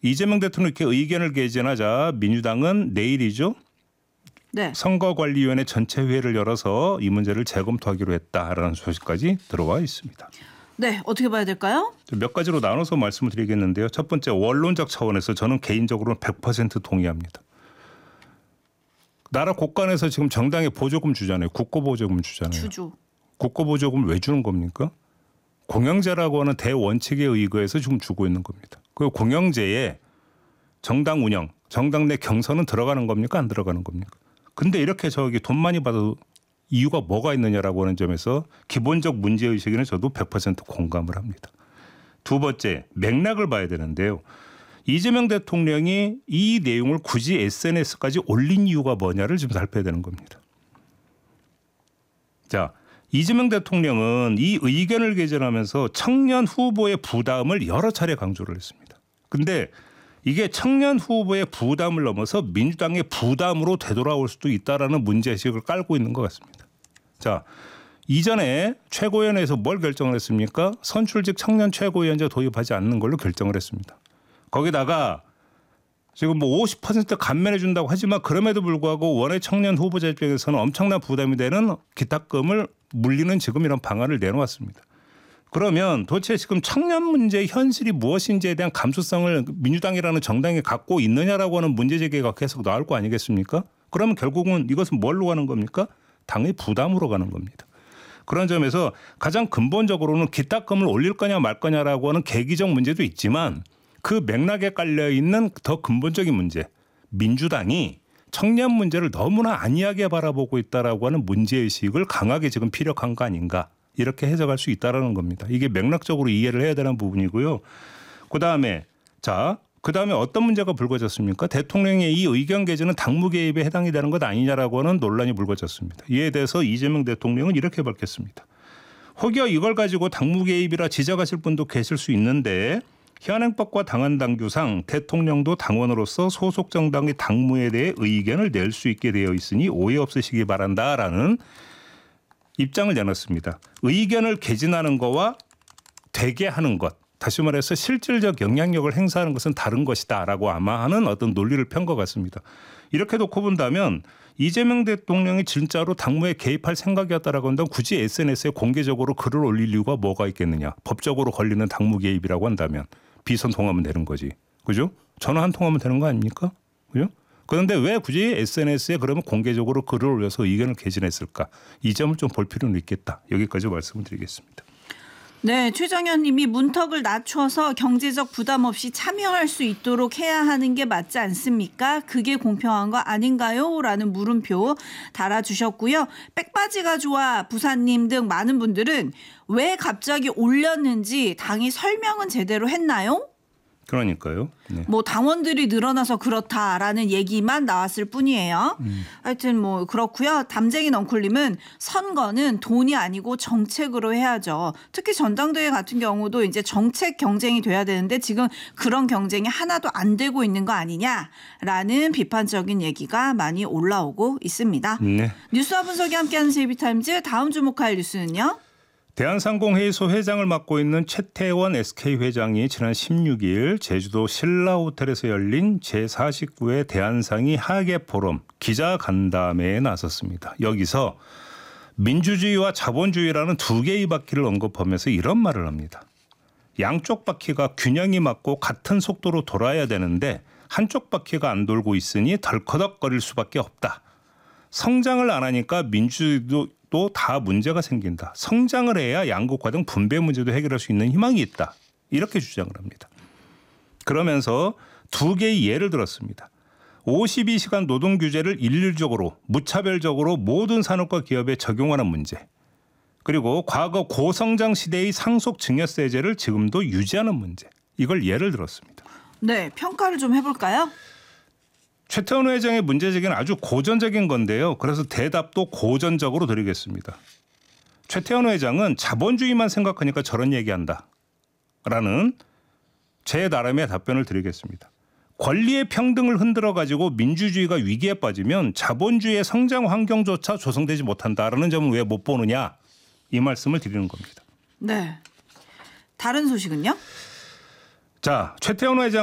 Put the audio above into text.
이재명 대통령 이렇게 의견을 개진하자 민주당은 내일이죠. 네. 선거관리위원회 전체 회의를 열어서 이 문제를 재검토하기로 했다라는 소식까지 들어와 있습니다. 네, 어떻게 봐야 될까요? 몇 가지로 나눠서 말씀을 드리겠는데요. 첫 번째 원론적 차원에서 저는 개인적으로는 100% 동의합니다. 나라 곳간에서 지금 정당에 보조금 주잖아요. 국고보조금 주잖아요. 주죠. 국고보조금을 왜 주는 겁니까? 공영제라고 하는 대원칙에 의거해서 지금 주고 있는 겁니다. 그 공영제에 정당 운영, 정당 내 경선은 들어가는 겁니까? 안 들어가는 겁니까? 근데 이렇게 돈 많이 받아도 이유가 뭐가 있느냐라고 하는 점에서 기본적 문제의식에는 저도 100% 공감을 합니다. 두 번째, 맥락을 봐야 되는데요. 이재명 대통령이 이 내용을 굳이 SNS까지 올린 이유가 뭐냐를 좀 살펴야 되는 겁니다. 자, 이재명 대통령은 이 의견을 개진하면서 청년 후보의 부담을 여러 차례 강조를 했습니다. 근데 이게 청년 후보의 부담을 넘어서 민주당의 부담으로 되돌아올 수도 있다라는 문제의식을 깔고 있는 것 같습니다. 자, 이전에 최고위원회에서 뭘 결정을 했습니까? 선출직 청년 최고위원제 도입하지 않는 걸로 결정을 했습니다. 거기다가 지금 50% 감면해 준다고 하지만 그럼에도 불구하고 원외 청년 후보자 입장에서는 엄청난 부담이 되는 기탁금을 물리는 지금 이런 방안을 내놓았습니다. 그러면 도대체 지금 청년 문제의 현실이 무엇인지에 대한 감수성을 민주당이라는 정당이 갖고 있느냐라고 하는 문제 제기가 계속 나올 거 아니겠습니까? 그러면 결국은 이것은 뭘로 가는 겁니까? 당의 부담으로 가는 겁니다. 그런 점에서 가장 근본적으로는 기탁금을 올릴 거냐 말 거냐라고 하는 계기적 문제도 있지만 그 맥락에 깔려 있는 더 근본적인 문제, 민주당이 청년 문제를 너무나 안이하게 바라보고 있다라고 하는 문제의식을 강하게 지금 피력한 거 아닌가 이렇게 해석할 수 있다라는 겁니다. 이게 맥락적으로 이해를 해야 되는 부분이고요. 그다음에 어떤 문제가 불거졌습니까? 대통령의 이 의견 개진은 당무 개입에 해당이 되는 것 아니냐라고 하는 논란이 불거졌습니다. 이에 대해서 이재명 대통령은 이렇게 밝혔습니다. 혹여 이걸 가지고 당무 개입이라 지적하실 분도 계실 수 있는데 현행법과 당헌당규상 대통령도 당원으로서 소속 정당의 당무에 대해 의견을 낼 수 있게 되어 있으니 오해 없으시기 바란다라는 입장을 내놨습니다. 의견을 개진하는 것과 되게 하는 것, 다시 말해서 실질적 영향력을 행사하는 것은 다른 것이다라고 아마 하는 어떤 논리를 편 것 같습니다. 이렇게 놓고 본다면 이재명 대통령이 진짜로 당무에 개입할 생각이었다라고 한다면 굳이 SNS에 공개적으로 글을 올릴 이유가 뭐가 있겠느냐. 법적으로 걸리는 당무 개입이라고 한다면 비선 통하면 되는 거지. 그죠? 전화 한 통하면 되는 거 아닙니까? 그죠? 그런데 왜 굳이 SNS에 그러면 공개적으로 글을 올려서 의견을 개진했을까? 이 점을 좀 볼 필요는 있겠다. 여기까지 말씀을 드리겠습니다. 네, 최정현 님이 문턱을 낮춰서 경제적 부담 없이 참여할 수 있도록 해야 하는 게 맞지 않습니까? 그게 공평한 거 아닌가요? 라는 물음표 달아주셨고요. 백바지가 좋아 부사님 등 많은 분들은 왜 갑자기 올렸는지 당이 설명은 제대로 했나요? 그러니까요. 네. 당원들이 늘어나서 그렇다라는 얘기만 나왔을 뿐이에요. 하여튼 그렇고요. 담쟁이 넝쿨님은 선거는 돈이 아니고 정책으로 해야죠. 특히 전당대회 같은 경우도 이제 정책 경쟁이 돼야 되는데 지금 그런 경쟁이 하나도 안 되고 있는 거 아니냐라는 비판적인 얘기가 많이 올라오고 있습니다. 네. 뉴스와 분석이 함께하는 JB타임즈 다음 주목할 뉴스는요. 대한상공회의소 회장을 맡고 있는 최태원 SK 회장이 지난 16일 제주도 신라호텔에서 열린 제49회 대한상의 하계포럼 기자간담회에 나섰습니다. 여기서 민주주의와 자본주의라는 두 개의 바퀴를 언급하면서 이런 말을 합니다. 양쪽 바퀴가 균형이 맞고 같은 속도로 돌아야 되는데 한쪽 바퀴가 안 돌고 있으니 덜커덕거릴 수밖에 없다. 성장을 안 하니까 민주주의도 또 다 문제가 생긴다. 성장을 해야 양극화 등 분배 문제도 해결할 수 있는 희망이 있다. 이렇게 주장을 합니다. 그러면서 두 개의 예를 들었습니다. 52시간 노동 규제를 일률적으로 무차별적으로 모든 산업과 기업에 적용하는 문제. 그리고 과거 고성장 시대의 상속 증여세제를 지금도 유지하는 문제. 이걸 예를 들었습니다. 네, 평가를 좀 해볼까요? 최태원 회장의 문제제기는 아주 고전적인 건데요. 그래서 대답도 고전적으로 드리겠습니다. 최태원 회장은 자본주의만 생각하니까 저런 얘기한다. 라는 제 나름의 답변을 드리겠습니다. 권리의 평등을 흔들어가지고 민주주의가 위기에 빠지면 자본주의의 성장 환경조차 조성되지 못한다라는 점은 왜 못 보느냐. 이 말씀을 드리는 겁니다. 네. 다른 소식은요? 자, 최태원 회장